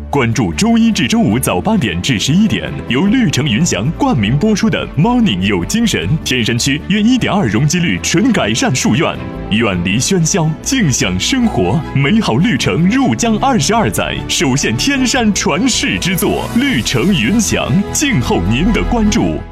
关注周一至周五早8点至11点，由绿城云翔冠名播出的 Morning 有精神。天山区约1.2容积率纯改善树院，远离喧嚣，静享生活，美好绿城入江22载，首现天山传世之作。绿城云翔，静候您的关注。